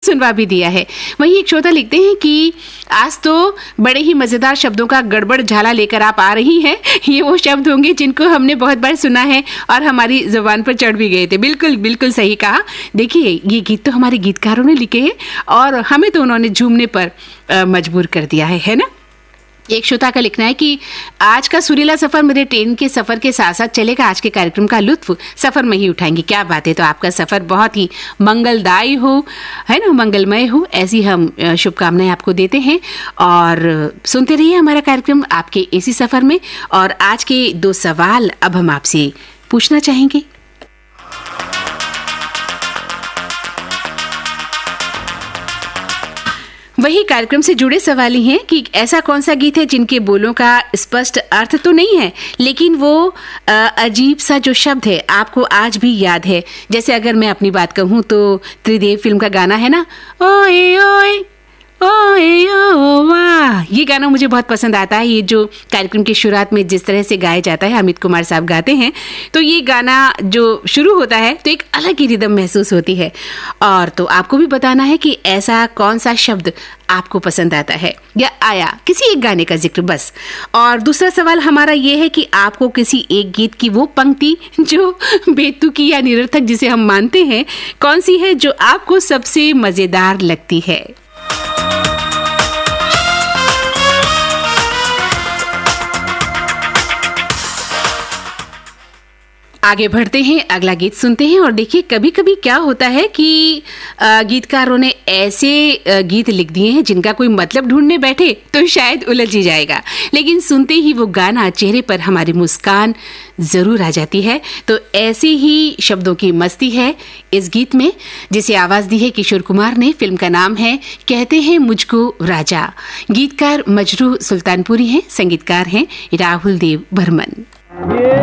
सुनवा भी दिया है। वहीं एक श्रोता लिखते हैं कि आज तो बड़े ही मजेदार शब्दों का गड़बड़ झाला लेकर आप आ रही हैं। ये वो शब्द होंगे जिनको हमने बहुत बार सुना है और हमारी जुबान पर चढ़ भी गए थे। बिल्कुल बिल्कुल सही कहा। देखिए, ये गीत तो हमारे गीतकारों ने लिखे हैं और हमें तो उन्होंने झूमने पर मजबूर कर दिया है ना। एक श्रोता का लिखना है कि आज का सुरीला सफर मेरे ट्रेन के सफर के साथ साथ चलेगा। आज के कार्यक्रम का लुत्फ सफर में ही उठाएंगे। क्या बात है। तो आपका सफर बहुत ही मंगलदायी हो, है ना, मंगलमय हो, ऐसी हम शुभकामनाएं आपको देते हैं। और सुनते रहिए हमारा कार्यक्रम आपके इसी सफर में। और आज के 2 सवाल अब हम आपसे पूछना चाहेंगे। वही कार्यक्रम से जुड़े सवाल ही हैं कि ऐसा कौन सा गीत है जिनके बोलों का स्पष्ट अर्थ तो नहीं है, लेकिन वो अजीब सा जो शब्द है आपको आज भी याद है। जैसे अगर मैं अपनी बात कहूँ तो त्रिदेव फिल्म का गाना है ना, ओए ओए ओए ओ वाह, ये गाना मुझे बहुत पसंद आता है। ये जो कार्यक्रम की शुरुआत में जिस तरह से गाया जाता है, अमित कुमार साहब गाते हैं, तो ये गाना जो शुरू होता है तो एक अलग ही रिदम महसूस होती है। और तो आपको भी बताना है कि ऐसा कौन सा शब्द आपको पसंद आता है या आया किसी एक गाने का जिक्र बस। और दूसरा सवाल हमारा ये है कि आपको किसी एक गीत की वो पंक्ति जो बेतुकी या निरर्थक जिसे हम मानते हैं, कौन सी है जो आपको सबसे मजेदार लगती है। आगे बढ़ते हैं, अगला गीत सुनते हैं। और देखिए, कभी कभी क्या होता है कि गीतकारों ने ऐसे गीत लिख दिए हैं जिनका कोई मतलब ढूंढने बैठे तो शायद उलझ ही जाएगा, लेकिन सुनते ही वो गाना चेहरे पर हमारी मुस्कान जरूर आ जाती है। तो ऐसे ही शब्दों की मस्ती है इस गीत में, जिसे आवाज दी है किशोर कुमार ने। फिल्म का नाम है कहते हैं मुझको राजा। गीतकार मजरूह सुल्तानपुरी हैं, संगीतकार हैं राहुल देव बर्मन।